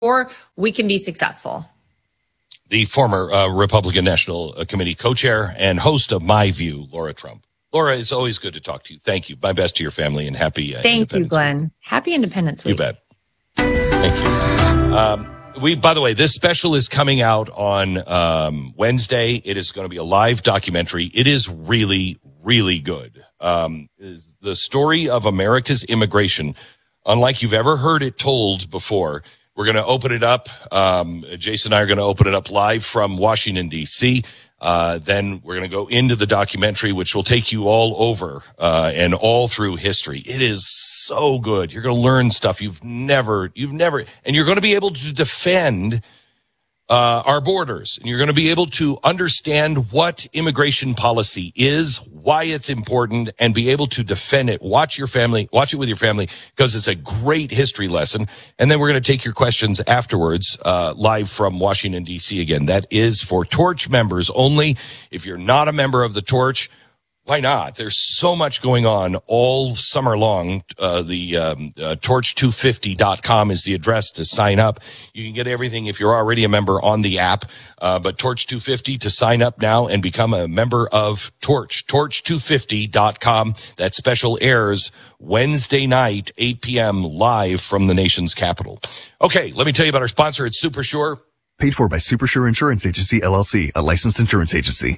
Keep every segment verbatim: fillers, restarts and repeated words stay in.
we can be successful. The former uh, Republican National Committee co-chair and host of My View, Laura Trump. Laura, it's always good to talk to you. Thank you. My best to your family and happy uh, Thank you, Glenn. Week. Happy Independence Week. You bet. Thank you. Um, we, by the way, this special is coming out on um, Wednesday. It is going to be a live documentary. It is really, really good. Um, the story of America's immigration, unlike you've ever heard it told before. We're going to open it up. Um, Jason and I are going to open it up live from Washington, D C Uh, then we're going to go into the documentary, which will take you all over uh, and all through history. It is so good. You're going to learn stuff you've never, you've never, and you're going to be able to defend uh, our borders. And you're going to be able to understand what immigration policy is, why it's important, and be able to defend it. Watch your family, watch it with your family, because it's a great history lesson. And then we're going to take your questions afterwards, uh, live from Washington, D C again. That is for Torch members only. If you're not a member of the Torch, why not? There's so much going on all summer long. Uh, the um, uh, torch two fifty dot com is the address to sign up. You can get everything if you're already a member on the app. Uh, but Torch two fifty to sign up now and become a member of Torch. torch two fifty dot com. That special airs Wednesday night, eight p.m. live from the nation's capital. Okay, let me tell you about our sponsor. It's SuperSure. Paid for by SuperSure Insurance Agency, L L C, a licensed insurance agency.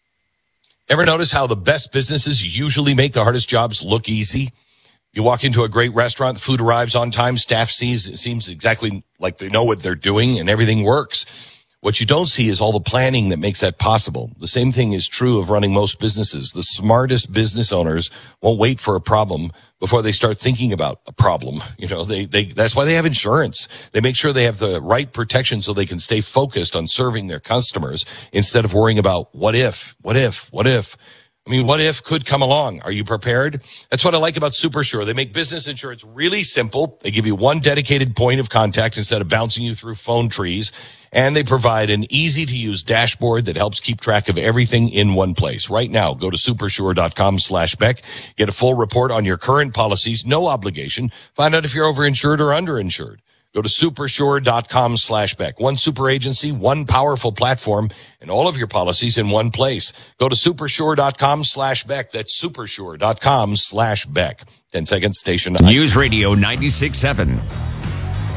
Ever notice how the best businesses usually make the hardest jobs look easy? You walk into a great restaurant, the food arrives on time, staff sees, it seems exactly like they know what they're doing, and everything works. What you don't see is all the planning that makes that possible. The same thing is true of running most businesses. The smartest business owners won't wait for a problem before they start thinking about a problem. You know, they, they, that's why they have insurance. They make sure they have the right protection so they can stay focused on serving their customers instead of worrying about what if, what if, what if. I mean, what if could come along? Are you prepared? That's what I like about SuperSure. They make business insurance really simple. They give you one dedicated point of contact instead of bouncing you through phone trees. And they provide an easy-to-use dashboard that helps keep track of everything in one place. Right now, go to supersure.com slash Beck. Get a full report on your current policies, no obligation. Find out if you're overinsured or underinsured. Go to supersure.com slash Beck. One super agency, one powerful platform, and all of your policies in one place. Go to supersure.com slash Beck. That's supersure.com slash Beck. ten seconds, station. News Radio ninety-six point seven.